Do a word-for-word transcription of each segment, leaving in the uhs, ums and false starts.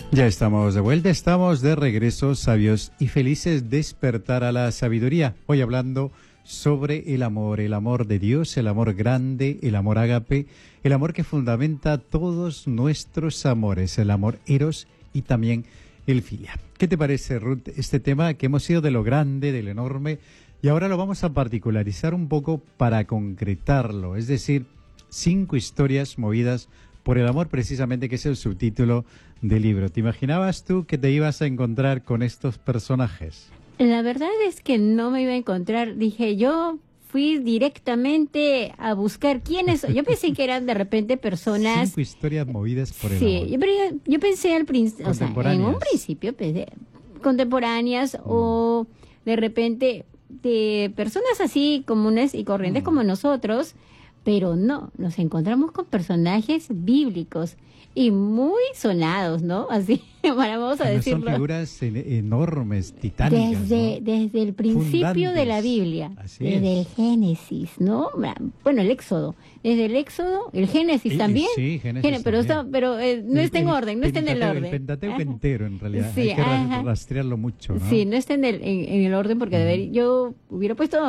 Ya estamos de vuelta, estamos de regreso, sabios y felices, despertar a la sabiduría. Hoy hablando sobre el amor, el amor de Dios, el amor grande, el amor ágape, el amor que fundamenta todos nuestros amores, el amor eros y también el filia. ¿Qué te parece, Ruth, este tema que hemos ido de lo grande, de lo enorme, y ahora lo vamos a particularizar un poco para concretarlo? Es decir, cinco historias movidas por el amor, precisamente, que es el subtítulo del libro. ¿Te imaginabas tú que te ibas a encontrar con estos personajes? La verdad es que no me iba a encontrar. Dije, yo fui directamente a buscar quiénes. Yo pensé que eran de repente personas. Cinco historias movidas por el sí, amor. Sí, yo, yo pensé al principio, o sea, en un principio pensé contemporáneas mm. o de repente de personas así comunes y corrientes mm. como nosotros. Pero no, nos encontramos con personajes bíblicos y muy sonados, ¿no? Así, vamos a Pero decirlo. Son figuras en, enormes, titánicas, Desde, ¿no? desde el principio Fundantes. De la Biblia, Así desde es. el Génesis, ¿no? Bueno, el Éxodo. Desde el Éxodo, el Génesis y, también. Sí, Génesis Génesis, pero también. está, pero eh, no el, está en orden, no está en el orden. El Pentateuco entero, en realidad. Sí, Hay que ajá. rastrearlo mucho, ¿no? Sí, no está en el, en, en el orden porque mm. debería, yo hubiera puesto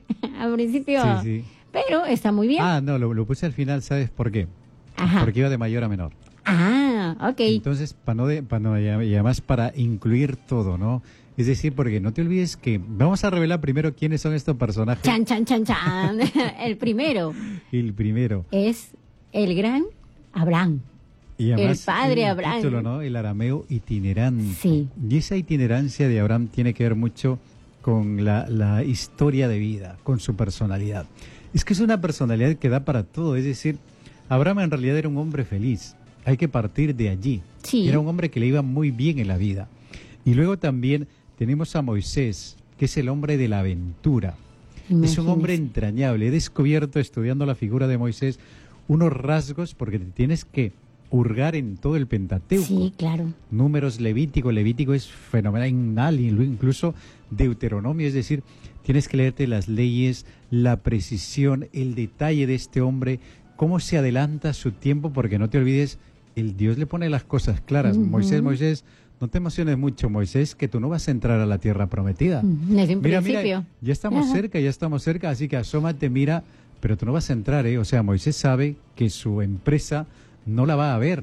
al principio... Sí, sí. Pero está muy bien. Ah, no, lo, lo puse al final, ¿sabes por qué? Ajá. Porque iba de mayor a menor. Ah, ok. Entonces, para no, de, para no, y además para incluir todo, ¿no? Es decir, porque no te olvides que vamos a revelar primero quiénes son estos personajes. Chan, chan, chan, chan. El primero. El primero. Es el gran Abraham. Y además, el padre el Abraham. Título, ¿no? El arameo itinerante. Sí. Y esa itinerancia de Abraham tiene que ver mucho con la, la historia de vida, con su personalidad. Es que es una personalidad que da para todo, es decir, Abraham en realidad era un hombre feliz, hay que partir de allí. Sí. Era un hombre que le iba muy bien en la vida. Y luego también tenemos a Moisés, que es el hombre de la aventura. Imagínese. Es un hombre entrañable. He descubierto, estudiando la figura de Moisés, unos rasgos, porque te tienes que hurgar en todo el Pentateuco. Sí, claro. Números, Levítico, Levítico es fenomenal, incluso Deuteronomio, es decir, tienes que leerte las leyes, la precisión, el detalle de este hombre, cómo se adelanta su tiempo, porque no te olvides, el Dios le pone las cosas claras. Uh-huh. Moisés, Moisés, no te emociones mucho, Moisés, que tú no vas a entrar a la tierra prometida. Uh-huh. Desde un mira, principio. Mira, ya estamos uh-huh. cerca, ya estamos cerca, así que asómate, mira, pero tú no vas a entrar, ¿eh? O sea, Moisés sabe que su empresa no la va a ver.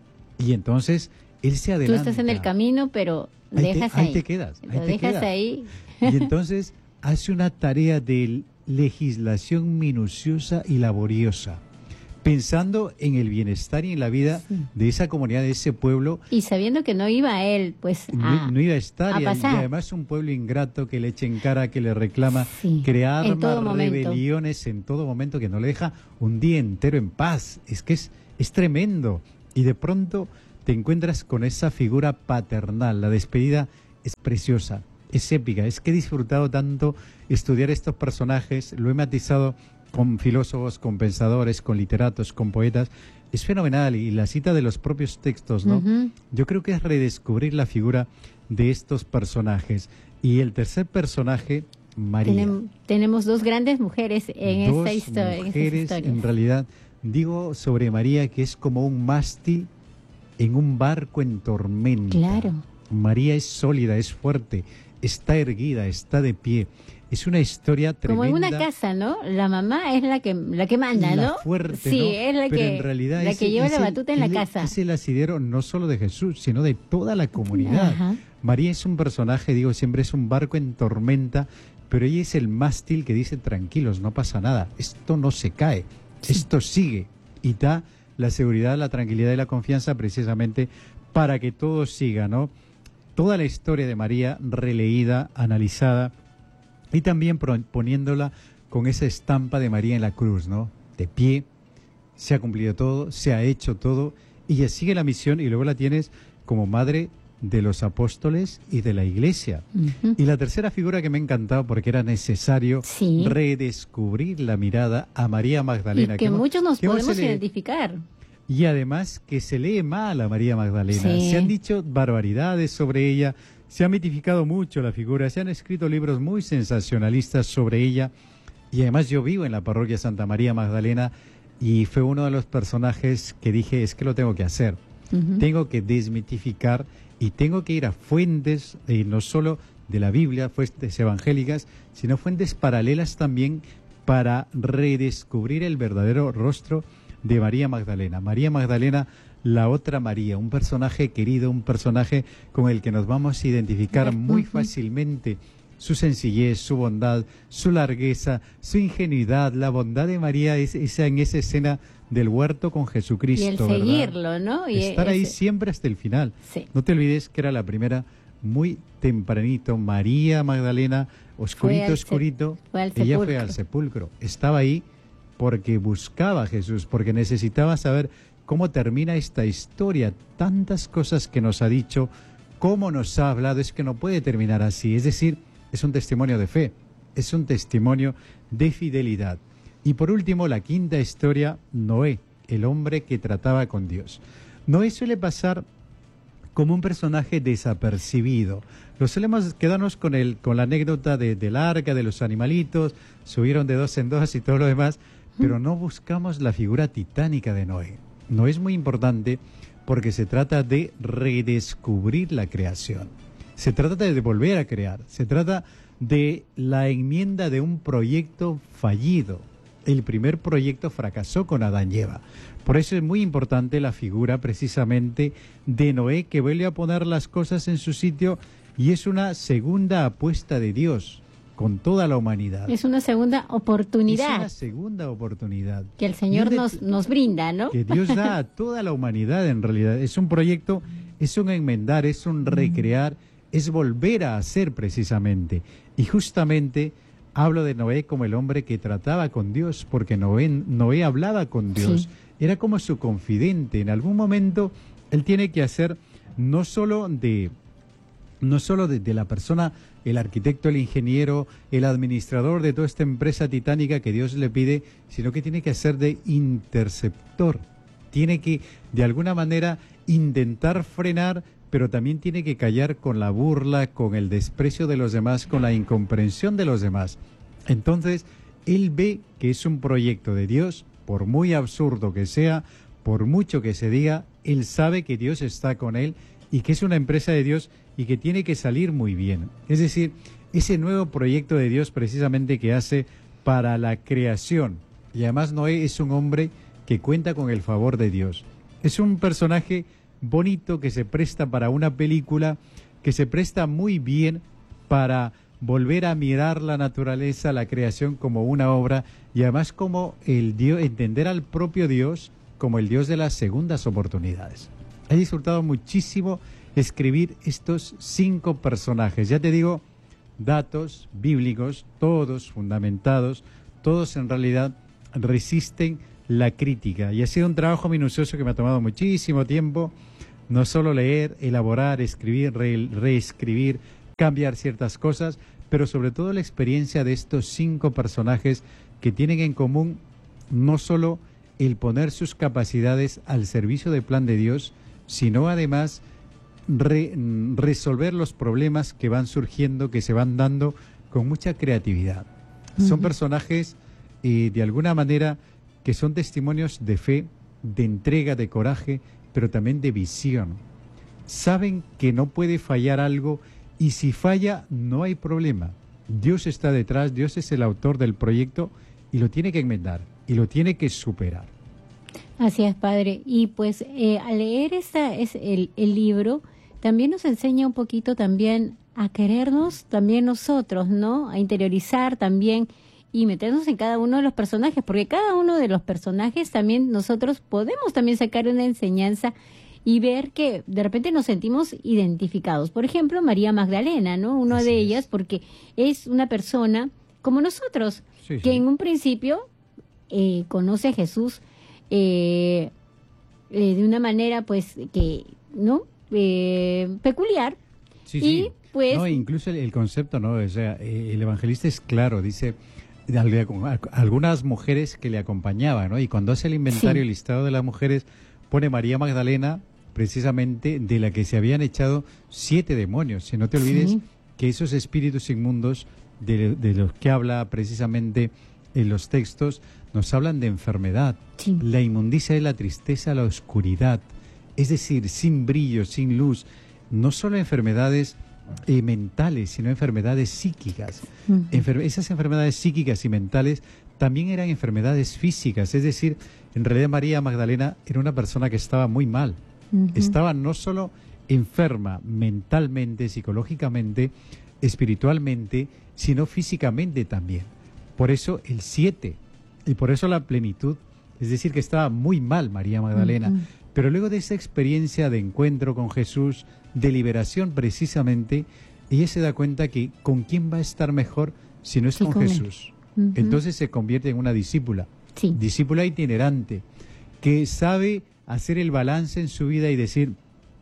Y entonces, él se adelanta. Tú estás en el camino, pero ahí dejas te, ahí. Ahí te quedas. Ahí Lo te dejas quedas. ahí. Y entonces hace una tarea de legislación minuciosa y laboriosa, pensando en el bienestar y en la vida sí. de esa comunidad, de ese pueblo. Y sabiendo que no iba él, pues, a, no, no iba a estar. A y, pasar. y además un pueblo ingrato que le eche en cara, que le reclama, sí, que arma rebeliones en todo momento, que no le deja un día entero en paz. Es que es, es tremendo. Y de pronto te encuentras con esa figura paternal. La despedida es preciosa, es épica. Es que he disfrutado tanto estudiar estos personajes, lo he matizado con filósofos, con pensadores, con literatos, con poetas. Es fenomenal, y la cita de los propios textos, ¿no? Uh-huh. Yo creo que es redescubrir la figura de estos personajes. Y el tercer personaje, María. Tenem, tenemos dos grandes mujeres en dos esta historia. mujeres, en, en realidad, digo sobre María que es como un mástil en un barco en tormenta. Claro. María es sólida, es fuerte, está erguida, está de pie. Es una historia tremenda. Como en una casa, ¿no? La mamá es la que la que manda, la ¿no? Fuerte, sí, ¿no? es la Pero que en realidad la ese, que lleva ese, la batuta en la casa. Es el asidero no solo de Jesús, sino de toda la comunidad. Ajá. María es un personaje, digo siempre, es un barco en tormenta, pero ella es el mástil que dice, tranquilos, no pasa nada, esto no se cae, sí. esto sigue, y da la seguridad, la tranquilidad y la confianza precisamente para que todo siga, ¿no? Toda la historia de María releída, analizada, y también poniéndola con esa estampa de María en la cruz, ¿no? De pie, se ha cumplido todo, se ha hecho todo, y ella sigue la misión, y luego la tienes como madre de los apóstoles y de la iglesia. Uh-huh. Y la tercera figura que me ha encantado, porque era necesario sí. redescubrir la mirada a María Magdalena. Y que, que muchos nos que podemos identificar. Y además que se lee mal a María Magdalena. Sí. Se han dicho barbaridades sobre ella, se ha mitificado mucho la figura, se han escrito libros muy sensacionalistas sobre ella. Y además yo vivo en la parroquia Santa María Magdalena y fue uno de los personajes que dije, es que lo tengo que hacer. Uh-huh. Tengo que desmitificar y tengo que ir a fuentes, eh, no solo de la Biblia, fuentes evangélicas, sino fuentes paralelas también para redescubrir el verdadero rostro de María Magdalena. María Magdalena, la otra María, un personaje querido, un personaje con el que nos vamos a identificar muy fácilmente. Su sencillez, su bondad, su largueza, su ingenuidad, la bondad de María es esa en esa escena del huerto con Jesucristo. Y el ¿verdad? seguirlo, ¿no? Y estar ese... ahí siempre hasta el final. Sí. No te olvides que era la primera muy tempranito. María Magdalena, oscurito, oscurito, fue ella sepulcro. fue al sepulcro. Estaba ahí porque buscaba a Jesús, porque necesitaba saber cómo termina esta historia. Tantas cosas que nos ha dicho, cómo nos ha hablado, es que no puede terminar así. Es decir, es un testimonio de fe, es un testimonio de fidelidad. Y por último, la quinta historia, Noé, el hombre que trataba con Dios. Noé suele pasar como un personaje desapercibido. Lo solemos quedarnos con el, con la anécdota de, del arca, de los animalitos, subieron de dos en dos y todo lo demás, pero no buscamos la figura titánica de Noé. Noé es muy importante porque se trata de redescubrir la creación. Se trata de volver a crear, se trata de la enmienda de un proyecto fallido. El primer proyecto fracasó con Adán y Eva. Por eso es muy importante la figura precisamente de Noé, que vuelve a poner las cosas en su sitio y es una segunda apuesta de Dios con toda la humanidad. Es una segunda oportunidad. Es una segunda oportunidad. Que el Señor de, nos, nos brinda, ¿no? Que Dios da a toda la humanidad en realidad. Es un proyecto, es un enmendar, es un recrear, es volver a hacer precisamente. Y justamente hablo de Noé como el hombre que trataba con Dios, porque Noé, Noé hablaba con Dios, sí. Era como su confidente. En algún momento él tiene que hacer no solo de, no solo de, de la persona, el arquitecto, el ingeniero, el administrador de toda esta empresa titánica que Dios le pide, sino que tiene que hacer de interceptor. Tiene que, de alguna manera, intentar frenar, pero también tiene que callar con la burla, con el desprecio de los demás, con la incomprensión de los demás. Entonces, él ve que es un proyecto de Dios, por muy absurdo que sea, por mucho que se diga, él sabe que Dios está con él y que es una empresa de Dios y que tiene que salir muy bien. Es decir, ese nuevo proyecto de Dios precisamente que hace para la creación. Y además Noé es un hombre que cuenta con el favor de Dios. Es un personaje bonito que se presta para una película, que se presta muy bien para volver a mirar la naturaleza, la creación como una obra y además como el Dios, entender al propio Dios como el Dios de las segundas oportunidades. He disfrutado muchísimo escribir estos cinco personajes. Ya te digo, datos bíblicos, todos fundamentados, todos en realidad resisten la crítica. Y ha sido un trabajo minucioso que me ha tomado muchísimo tiempo, no solo leer, elaborar, escribir, re, reescribir, cambiar ciertas cosas, pero sobre todo la experiencia de estos cinco personajes que tienen en común no solo el poner sus capacidades al servicio del plan de Dios, sino además re, resolver los problemas que van surgiendo, que se van dando con mucha creatividad. Uh-huh. Son personajes, eh, de alguna manera, que son testimonios de fe, de entrega, de coraje, pero también de visión. Saben que no puede fallar algo y si falla no hay problema. Dios está detrás, Dios es el autor del proyecto y lo tiene que enmendar y lo tiene que superar. Así es, padre. Y pues eh, al leer esta, es el, el libro también nos enseña un poquito también a querernos también nosotros, ¿no? A interiorizar también y meternos en cada uno de los personajes, porque cada uno de los personajes también nosotros podemos también sacar una enseñanza y ver que de repente nos sentimos identificados. Por ejemplo, María Magdalena, ¿no? Uno Así de es. ellas, porque es una persona como nosotros, sí, que sí. en un principio eh, conoce a Jesús eh, eh, de una manera, pues, que, ¿no? Eh, peculiar. Sí, y, sí. pues... No, incluso el, el concepto, ¿no? O sea, eh, el evangelista es claro, dice... algunas mujeres que le acompañaban, ¿no? Y cuando hace el inventario, sí. el listado de las mujeres, pone María Magdalena, precisamente de la que se habían echado siete demonios. Y no te olvides sí. que esos espíritus inmundos de, de los que habla precisamente en los textos, nos hablan de enfermedad. Sí. La inmundicia es la tristeza, la oscuridad. es decir, sin brillo, sin luz, no solo enfermedades eh, mentales, sino enfermedades psíquicas. Uh-huh. Enfer- esas enfermedades psíquicas y mentales también eran enfermedades físicas, es decir, en realidad María Magdalena era una persona que estaba muy mal. Uh-huh. Estaba no solo enferma mentalmente, psicológicamente, espiritualmente, sino físicamente también. Por eso el siete, y por eso la plenitud, es decir, que estaba muy mal María Magdalena. Uh-huh. Pero luego de esa experiencia de encuentro con Jesús, de liberación precisamente, ella se da cuenta que ¿con quién va a estar mejor si no es sí, con, con Jesús? Uh-huh. Entonces se convierte en una discípula, sí. discípula itinerante, que sabe hacer el balance en su vida y decir,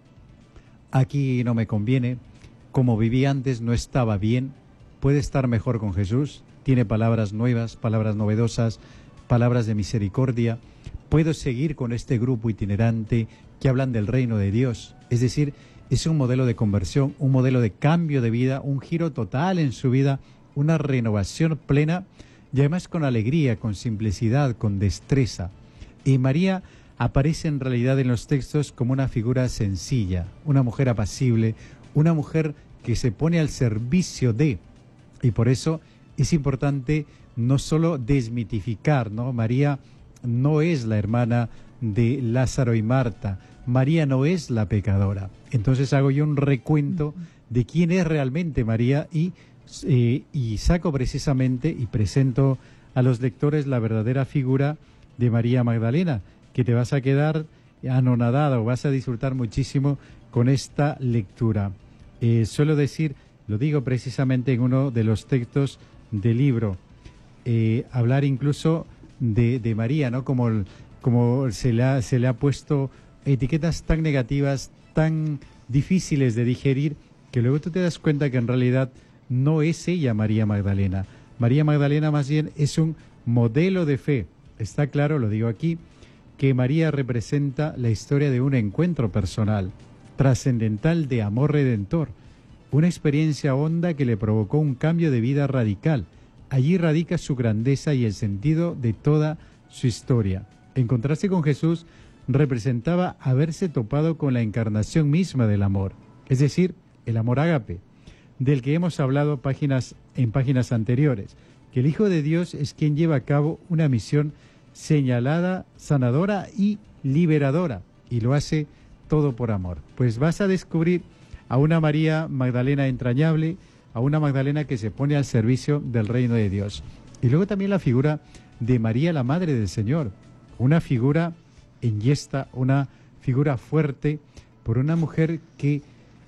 aquí no me conviene, como viví antes no estaba bien, puede estar mejor con Jesús, tiene palabras nuevas, palabras novedosas, palabras de misericordia, puedo seguir con este grupo itinerante que hablan del reino de Dios, es decir, es un modelo de conversión, un modelo de cambio de vida, un giro total en su vida, una renovación plena y además con alegría, con simplicidad, con destreza. Y María aparece en realidad en los textos como una figura sencilla, una mujer apacible, una mujer que se pone al servicio de, y por eso es importante no solo desmitificar, ¿no? María no es la hermana de Lázaro y Marta, María no es la pecadora. Entonces hago yo un recuento de quién es realmente María y, eh, y saco precisamente y presento a los lectores la verdadera figura de María Magdalena, que te vas a quedar anonadada o vas a disfrutar muchísimo con esta lectura. Eh, suelo decir, lo digo precisamente en uno de los textos del libro, eh, hablar incluso de, de María, ¿no? Como, como se, le ha, se le ha puesto etiquetas tan negativas, tan difíciles de digerir, que luego tú te das cuenta que en realidad no es ella María Magdalena. María Magdalena más bien es un modelo de fe. Está claro, lo digo aquí, que María representa la historia de un encuentro personal, trascendental de amor redentor, una experiencia honda que le provocó un cambio de vida radical. Allí radica su grandeza y el sentido de toda su historia. Encontrarse con Jesús representaba haberse topado con la encarnación misma del amor, es decir, el amor ágape, del que hemos hablado páginas, en páginas anteriores, que el Hijo de Dios es quien lleva a cabo una misión señalada, sanadora y liberadora, y lo hace todo por amor. Pues vas a descubrir a una María Magdalena entrañable, a una Magdalena que se pone al servicio del reino de Dios. Y luego también la figura de María, la Madre del Señor, una figura enhiesta, una figura fuerte, por una mujer que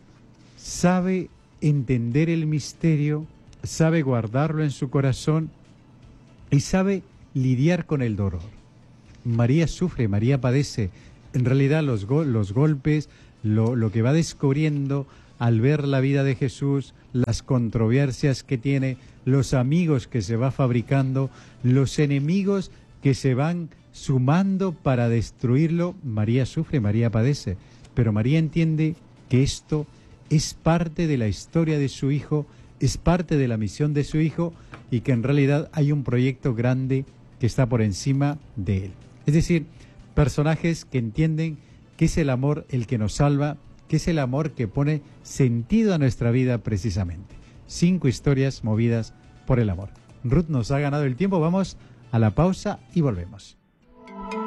sabe entender el misterio, sabe guardarlo en su corazón y sabe lidiar con el dolor. María sufre, María padece. En realidad los, go- los golpes, lo, lo que va descubriendo al ver la vida de Jesús, las controversias que tiene, los amigos que se va fabricando, los enemigos que se van sumando para destruirlo, María sufre, María padece. Pero María entiende que esto es parte de la historia de su Hijo, es parte de la misión de su Hijo y que en realidad hay un proyecto grande que está por encima de él. Es decir, personajes que entienden que es el amor el que nos salva, que es el amor que pone sentido a nuestra vida precisamente. Cinco historias movidas por el amor. Ruth nos ha ganado el tiempo, vamos a la pausa y volvemos.